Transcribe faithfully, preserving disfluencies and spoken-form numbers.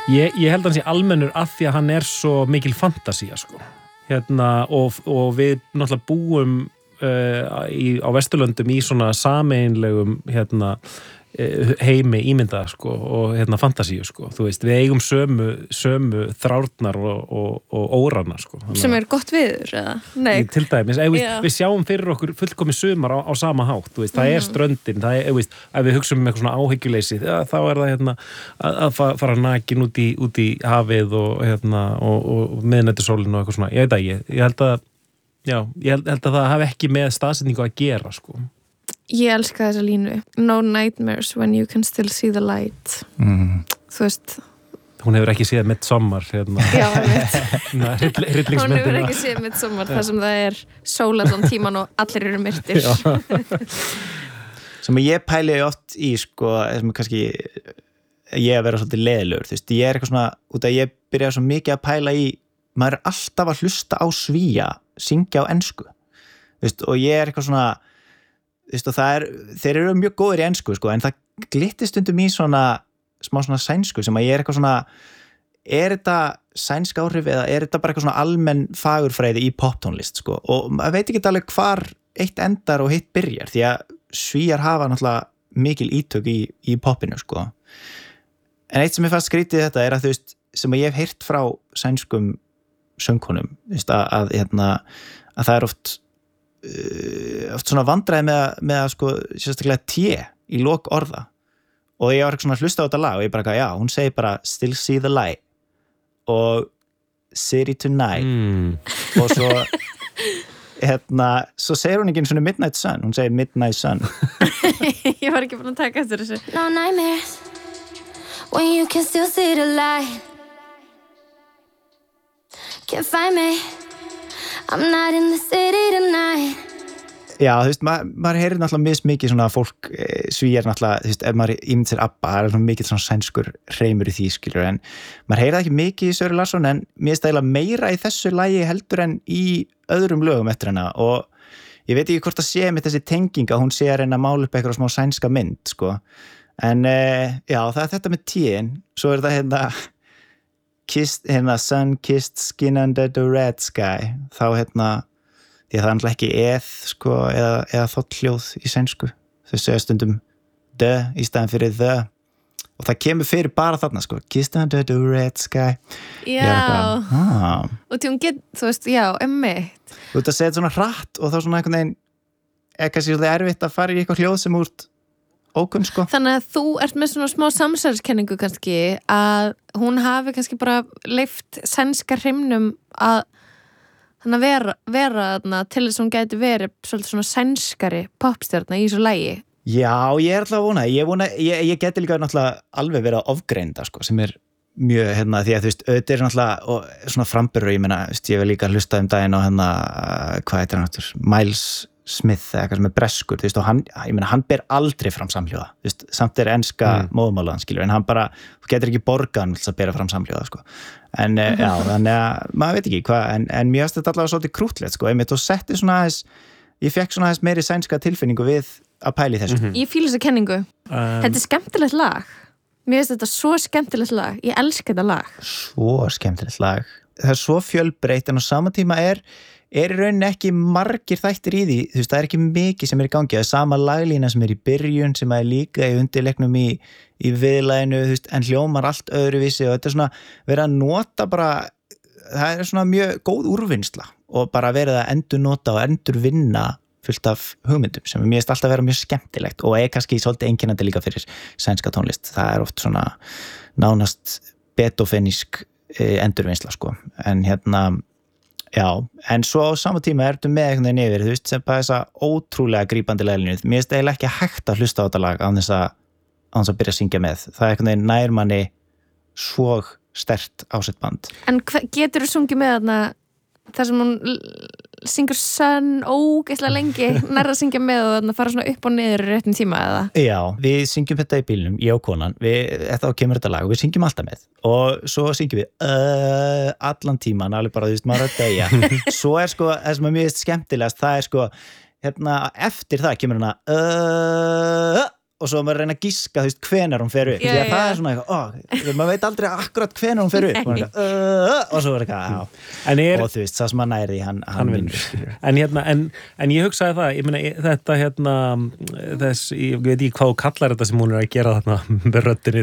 Ég, ég held að hann sé almennur af því að hann er svo mikil fantasía sko. Hérna, og, og við náttúrulega búum uh, í, á Vesturlöndum í svona sameiginlegum hérna, heimi ímyndaða sko, og hérna, fantasíu sko. Þú veist, við eigum sömu, sömu þrárnar og, og, og órana sko. Sem er gott viður, eða? Nei. Til dæmis, við, við sjáum fyrir okkur fullkomi sumar á, á sama hátt, þú veist, það mm. er ströndin, það er, veist, ef við hugsum um eitthvað svona áhyggjuleysi, ja, þá er það hérna, að, að fara nakin út í, út í hafið og, hérna, og, og miðnættisólin og eitthvað svona, ég veit að ég, ég held að, já, ég held, held að það hafi ekki með staðsetningu að gera, sko. Ég elska þessa línu. No nightmares when you can still see the light. Mm. Þú veist. Hún hefur ekki séð Midsommar hérna. Já, ég veit. Hún hefur ekki séð Midsommar þar sem það er sól allan tíman og allir eru myrtir. Sem ég pæli oft í, sko, sem kannski ég að vera svolítið leiðilegur, þú veist, ég er eitthvað svona, út að ég byrja svo mikið að pæla í, maður er alltaf að hlusta á svíja, syngja á ensku, þú veist, og ég er eitthvað svona, þú veist, og það er, þeir eru mjög góðir í ensku, sko, en það glittir stundum í svona, smá svona sænsku, sem að ég er eitthvað svona, er þetta sænsk áhrif eða er þetta bara eitthvað svona almenn fagurfræði í poptónlist, sko, og maður veit ekki alveg hvar eitt endar og hitt byrjar, því að svíjar hafa náttúrulega mikil ítök í, í popinu, sko. En eitt sem ég fannst skrítið þetta er að, þú veist, sem að ég hef heyrt frá sænskum söngkonum, þú veist, að, að, hérna, að það er oft oft svona vandræði með, með að sko sérstaklega té í lok orða og ég var ekki svona að hlusta á þetta lag og ég bara, já, hún segir bara still see the light og city tonight mm. og svo hérna, svo segir hún ekki einu svona midnight sun, hún segir midnight sun. Ég var ekki búin að taka eftir þessu. No nightmares when you can still see the light can't find me I'm not in the city tonight. Já, þú veist, ma maður heyrir náttúrulega mismikið svona fólk, e, svíjar náttúrulega, þú veist, ef maður ímynd sér ABBA, það er svona mikið svona sænskur hreimur í því, skilur, en maður heyrir það ekki mikið í Söru Larsson, en mér finnst eiginlega meira í þessu lagi heldur en í öðrum lögum eftir hana, og ég veit ekki hvort að sé með þessi tenging að hún sé að reyna að mála upp eitthvað smá sænska mynd, sko, en e, já, það er þetta með tíin, svo er það hérna kissed, hérna, sun-kissed skin under the red sky, þá hérna, því að það er náttúrulega ekki eð, sko, eða, eða þótthljóð í sænsku, þau segja stundum the í staðin fyrir the, og það kemur fyrir bara þarna, sko, kissed under the red sky. Já, ah. og því hún get, þú veist, já, emmitt. Þú veist að segja þetta svona hratt og þá svona einhvern veginn, er kannski svolítið erfitt að fara í eitthvað hljóð sem úr ókunn, sko. Þannig að þú ert með svona smá samsæriskenningu kannski að hún hafi kannski bara leyft sænska hreimnum að þannig að vera, vera þarna til þess að hún gæti verið svolítið svona sænskari popstjarna í þessu lagi. Já, ég er alltaf að vona, ég, vona, ég, ég geti líka náttúrulega alveg verið að ofgreinda, sko, sem er mjög, hérna, því að þú veist, auðvitað er náttúrulega og svona framburður, ég meina, veist, ég vil líka hlusta um daginn og hérna, hvað heitir hann áttur, Miles Smith eða eitthvað sem er breskur, þú veist, og hann, ég meina, hann ber aldrei fram samhljóða, þú veist, samt er enska mm. móðumálaðan, skilur, en hann bara, þú getur ekki borgaðan til að bera fram samhljóða, sko, en mm-hmm. já, þannig að, maður veit ekki hvað, en, en mér finnst þetta allavega svolítið krútlegt, sko, einmitt, og setti svona aðeins, ég fekk svona aðeins meiri sænska tilfinningu við að pæli þessu. Mm-hmm. Ég fíla þessa kenningu, um. þetta er skemmtilegt lag, mér finnst þetta svo skemmtilegt lag, ég elska þetta lag. Svo skemmtilegt lag, það er svo fjölbreytt, en á sama tíma er er í rauninni ekki margir þættir í því, þú veist, það er ekki mikið sem er í gangi, það er sama laglína sem er í byrjun, sem er líka í undirleiknum í, í viðlæginu, þú veist, en hljómar allt öðruvísi og þetta er svona, verið að nota bara, það er svona mjög góð úrvinnsla og bara verið að endurnota og endurvinna fullt af hugmyndum sem mér finnst alltaf að vera mjög skemmtilegt og er kannski svolítið einkennandi líka fyrir sænska tónlist, það er oft svona nánast beethovenísk endurvinnsla, sko, en hérna já, en svo á sama tíma ertu með einhvern veginn yfir, þú veist, sem bara þessa ótrúlega grípandi leilinu. Mér finnst eiginlega ekki hægt að hlusta á þetta lag án þess að, án þess að byrja að syngja með. Það er einhvern veginn nær manni svo sterkt ásett band. En getur þú sungið með þarna þar sem hún syngur sann ógeðslega lengi nær að syngja með og þarna fara svona upp og niður í réttum tíma eða? Já, við syngjum þetta í bílnum, ég og konan, við, þetta kemur þetta lag og við syngjum alltaf með og svo syngjum við uh, allan tíman, alveg bara, þú veist, maður að deyja. Svo er sko, það sem er mjög skemmtilegast, það er sko, hérna, eftir það kemur hana uh, og svo maður reyna að giska, þú veist, hvenar hún fer upp Já, því að já. það er svona eitthvað, ó, maður veit aldrei akkurat hvenar hún fer upp og, eitthvað, uh, og svo er eitthvað, já En er, og þú veist, það sem hann næri, hann, hann, hann vinnur vinnur en, hérna, en, en ég hugsaði það, ég meina þetta hérna þess, ég veit ekki hvað þú kallar þetta sem hún er að gera þarna með röddinni